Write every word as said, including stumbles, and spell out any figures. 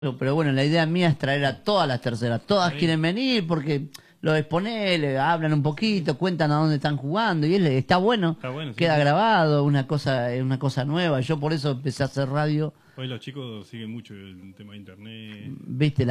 Pero pero bueno, la idea mía es traer a todas las terceras. Todas Está quieren bien. venir porque los exponés, le hablan un poquito, cuentan a dónde están jugando y es, está bueno, Está bueno, sí, queda sí. grabado, una cosa, es una cosa nueva. Yo por eso empecé a hacer radio, Hoy los chicos siguen mucho el tema de internet. viste,